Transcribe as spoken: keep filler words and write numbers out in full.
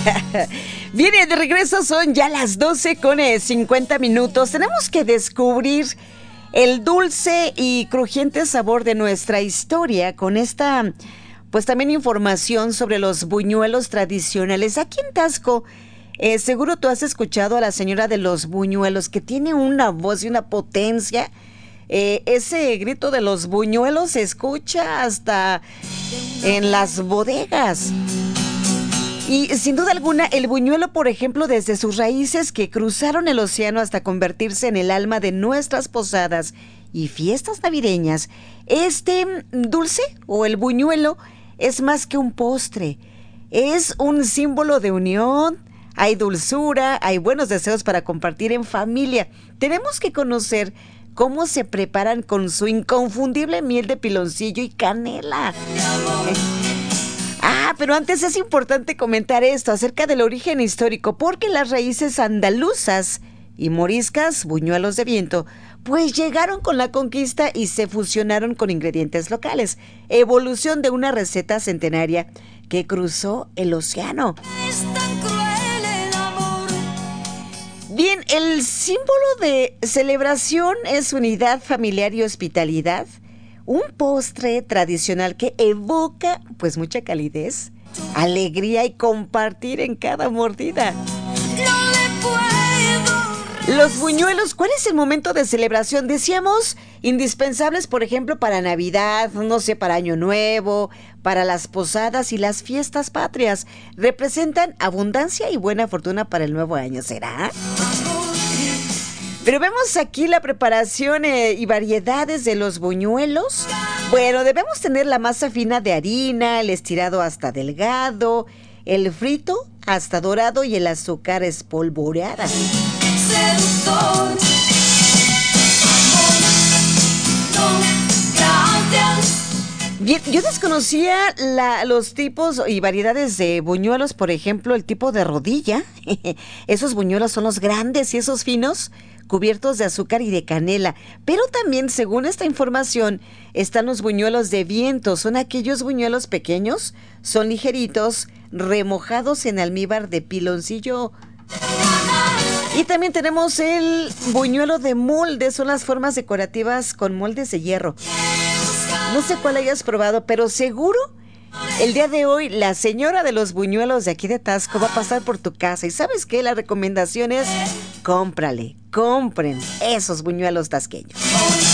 Viene de regreso, son ya las doce con cincuenta minutos. Tenemos que descubrir el dulce y crujiente sabor de nuestra historia con esta, pues también información sobre los buñuelos tradicionales. Aquí en Taxco, eh, seguro tú has escuchado a la señora de los buñuelos, que tiene una voz y una potencia. Eh, ese grito de los buñuelos se escucha hasta en las bodegas. Y sin duda alguna, el buñuelo, por ejemplo, desde sus raíces que cruzaron el océano hasta convertirse en el alma de nuestras posadas y fiestas navideñas, este dulce o el buñuelo es más que un postre, es un símbolo de unión. Hay dulzura, hay buenos deseos para compartir en familia. Tenemos que conocer cómo se preparan con su inconfundible miel de piloncillo y canela. Ah, pero antes es importante comentar esto acerca del origen histórico, porque las raíces andaluzas y moriscas, buñuelos de viento, pues llegaron con la conquista y se fusionaron con ingredientes locales. Evolución de una receta centenaria que cruzó el océano. Es tan cruel el amor. Bien, el símbolo de celebración es unidad familiar y hospitalidad. Un postre tradicional que evoca pues mucha calidez, alegría y compartir en cada mordida. No le puedo. Los buñuelos, ¿cuál es el momento de celebración? Decíamos, indispensables, por ejemplo, para Navidad, no sé, para Año Nuevo, para las posadas y las fiestas patrias. Representan abundancia y buena fortuna para el nuevo año, ¿será? Pero vemos aquí la preparación eh, y variedades de los buñuelos. Bueno, debemos tener la masa fina de harina, el estirado hasta delgado, el frito hasta dorado y el azúcar espolvoreada. Seductor. Amor. No, gracias. Bien, yo desconocía la, los tipos y variedades de buñuelos, por ejemplo, el tipo de rodilla. Esos buñuelos son los grandes y esos finos, cubiertos de azúcar y de canela. Pero también, según esta información, están los buñuelos de viento. Son aquellos buñuelos pequeños, son ligeritos, remojados en almíbar de piloncillo. Y también tenemos el buñuelo de molde, son las formas decorativas con moldes de hierro. No sé cuál hayas probado, pero seguro el día de hoy la señora de los buñuelos de aquí de Taxco va a pasar por tu casa. ¿Y sabes qué? La recomendación es cómprale, compren esos buñuelos tasqueños.